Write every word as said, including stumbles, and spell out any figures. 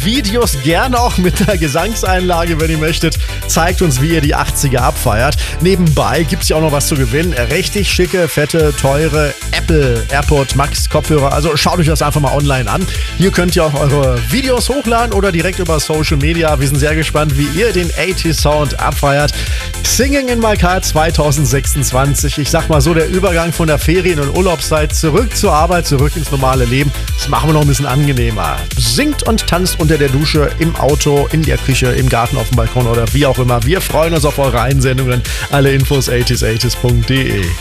Videos, gerne auch mit der Gesangseinlage, wenn ihr möchtet. Zeigt uns, wie ihr die achtziger abfeiert. Nebenbei gibt es ja auch noch was zu gewinnen. Richtig schicke, fette, teure Apple AirPod Max Kopfhörer. Also schaut euch das einfach mal online an. Hier könnt ihr auch eure Videos hochladen oder direkt über Social Media. Wir sind sehr gespannt, wie ihr den achtziger Sound abfeiert. Singing in My Car zwanzig sechsundzwanzig. Ich sag mal so, der Übergang von der Ferien- und Urlaubszeit zurück zur Arbeit, zurück ins normale Leben. Das machen wir noch ein bisschen angenehmer. Singt und tanzt unter der Dusche, im Auto, in der Küche, im Garten, auf dem Balkon oder wie auch immer. Wir freuen uns auf eure Einsendungen. Alle Infos achtziger achtzig punkt de.